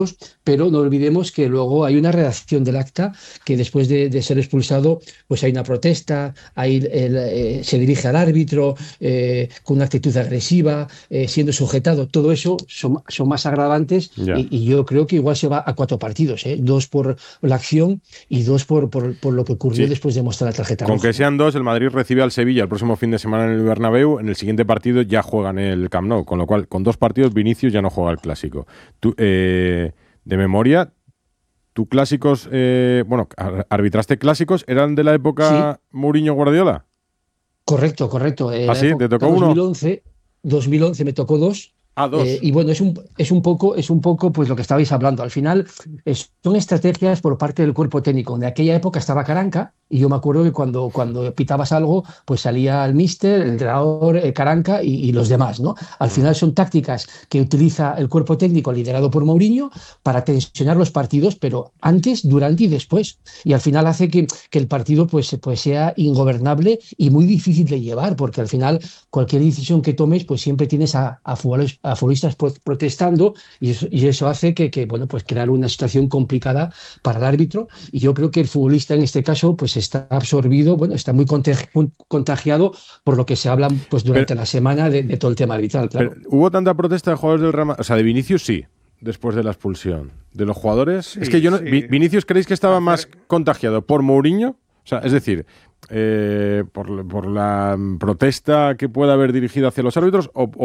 pero no olvidemos que luego hay una redacción del acta que después de ser expulsado, pues hay una protesta, se dirige al árbitro con una actitud agresiva, siendo sujetado. Todo eso son más agravantes Ya. y yo creo que igual se va a 4 partidos, dos por la acción y dos por lo que ocurrió Sí. después de mostrar la tarjeta Con roja. que sean 2, el Madrid recibe al Sevilla el próximo fin de semana en el Bernabéu. En el siguiente partido ya juegan en el Camp Nou, con lo cual, con 2 partidos, Vinicius ya no juega el Clásico. Tú, de memoria, ¿tú clásicos, arbitraste clásicos, eran de la Sí, época Mourinho-Guardiola? correcto. En ¿Ah, la sí? ¿Te época tocó uno? 2011 me tocó dos. Ah, 2. Y bueno, es un poco pues lo que estabais hablando. Al final son estrategias por parte del cuerpo técnico. De aquella época estaba Caranca y yo me acuerdo que cuando pitabas algo, pues salía el míster, el entrenador, Caranca y los demás, ¿no? Al final son tácticas que utiliza el cuerpo técnico liderado por Mourinho para tensionar los partidos, pero antes, durante y después. Y al final hace que el partido pues sea ingobernable y muy difícil de llevar, porque al final cualquier decisión que tomes, pues siempre tienes a futbolistas protestando y eso hace bueno, pues crear una situación complicada para el árbitro. Y yo creo que el futbolista en este caso pues está absorbido, bueno, está muy contagiado por lo que se habla pues Pero, durante la semana de todo el tema arbitral, pero, claro. ¿hubo tanta protesta de jugadores del Real Madrid? O sea, de Vinicius sí, después de la expulsión. ¿De los jugadores? Sí, Es que yo no, sí. ¿Vinicius creéis que estaba más contagiado por Mourinho? O sea, es decir, por la protesta que pueda haber dirigido hacia los árbitros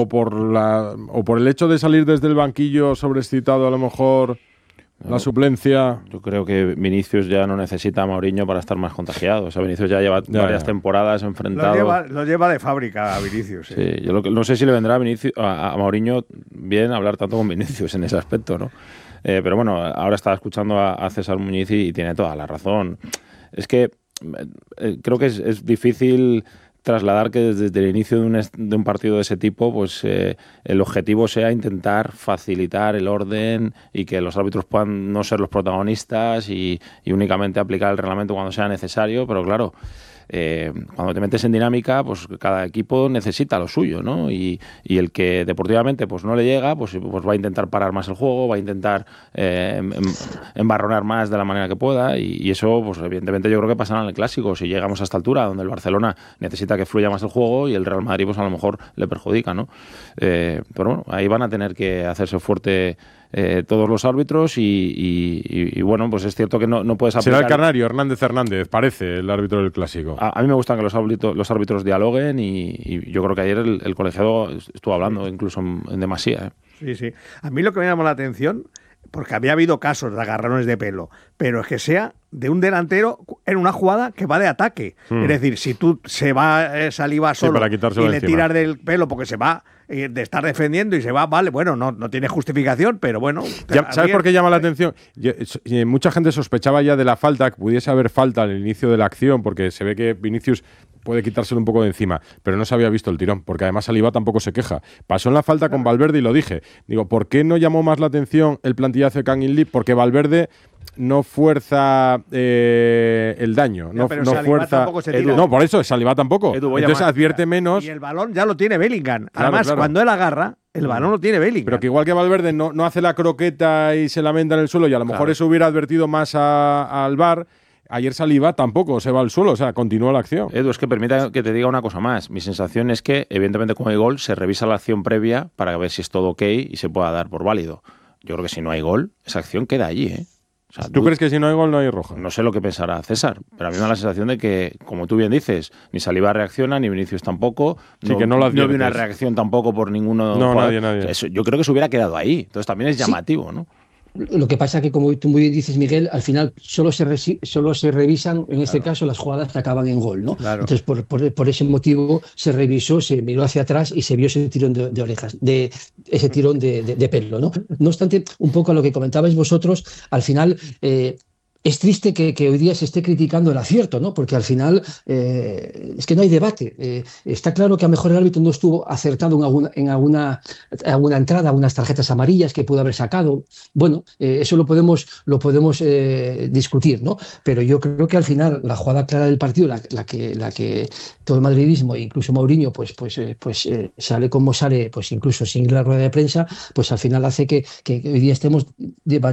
o por el hecho de salir desde el banquillo sobreexcitado, a lo mejor la suplencia. Yo creo que Vinicius ya no necesita a Mourinho para estar más contagiado. O sea, Vinicius ya lleva varias temporadas enfrentado. Lo lleva de fábrica a Vinicius. Sí, yo no sé si le vendrá a Mourinho bien hablar tanto con Vinicius en ese aspecto, ¿no? Pero bueno, ahora estaba escuchando a César Muñiz y tiene toda la razón. Es que creo que es difícil trasladar que desde el inicio de un partido de ese tipo, pues el objetivo sea intentar facilitar el orden y que los árbitros puedan no ser los protagonistas y únicamente aplicar el reglamento cuando sea necesario, pero claro, cuando te metes en dinámica, pues cada equipo necesita lo suyo, ¿no? Y el que deportivamente pues no le llega, pues va a intentar parar más el juego, va a intentar embarronar más de la manera que pueda y eso, pues evidentemente yo creo que pasará en el Clásico. Si llegamos a esta altura, donde el Barcelona necesita que fluya más el juego y el Real Madrid pues a lo mejor le perjudica, ¿no? Pero bueno, ahí van a tener que hacerse fuerte todos los árbitros y bueno, pues es cierto que no puedes aplicar... Será el canario Hernández, parece, el árbitro del Clásico. A mí me gustan que los árbitros dialoguen y yo creo que ayer el colegiado estuvo hablando incluso en demasía. Sí. A mí lo que me llamó la atención, porque había habido casos de agarrones de pelo, pero es que sea de un delantero en una jugada que va de ataque. Es decir, si tú Saliba solo para quitárselo y le encima. tiras del pelo porque se va de estar defendiendo y se va, vale, bueno, no tiene justificación, pero bueno. ¿Sabes por qué llama la atención? Mucha gente sospechaba ya de la falta, que pudiese haber falta al inicio de la acción, porque se ve que Vinicius puede quitárselo un poco de encima, pero no se había visto el tirón, porque además Saliba tampoco se queja. Pasó en la falta con Valverde y lo dije. Digo, ¿por qué no llamó más la atención el plantillazo de Kangin Lee? Porque Valverde no fuerza el daño, no fuerza. No, por eso Saliba tampoco. Entonces advierte menos. Y el balón ya lo tiene Bellingham. Además, cuando él agarra, el balón lo tiene Bellingham. Pero que igual que Valverde no hace la croqueta y se lamenta en el suelo, y a lo mejor eso hubiera advertido más al VAR. Ayer Saliba tampoco se va al suelo, o sea, continúa la acción. Edu, es que permita que te diga una cosa más. Mi sensación es que, evidentemente, con el gol se revisa la acción previa para ver si es todo ok y se pueda dar por válido. Yo creo que si no hay gol, esa acción queda allí, ¿eh? O sea, ¿Tú crees que si no hay gol no hay roja? No sé lo que pensará César, pero a mí me da la sensación de que, como tú bien dices, ni Saliba reacciona, ni Vinicius tampoco. Sí, que no lo adviertes. vi una reacción tampoco por ninguno. No, nadie. Yo creo que se hubiera quedado ahí. Entonces también es llamativo, ¿no? Lo que pasa es que, como tú muy bien dices, Miguel, al final solo se revisan, en este caso, las jugadas que acaban en gol, ¿no? Claro. Entonces, por ese motivo, se revisó, se miró hacia atrás y se vio ese tirón de orejas, ese tirón de pelo, ¿no? No obstante, un poco a lo que comentabais vosotros, al final... es triste que hoy día se esté criticando el acierto, ¿no? Porque al final es que no hay debate. Está claro que a lo mejor el árbitro no estuvo acertado en alguna entrada, algunas tarjetas amarillas que pudo haber sacado. Bueno, eso lo podemos discutir, ¿no? Pero yo creo que al final la jugada clara del partido, la que todo el madridismo, incluso Mourinho, pues sale como sale, pues incluso sin la rueda de prensa, pues al final hace que hoy día estemos debatiendo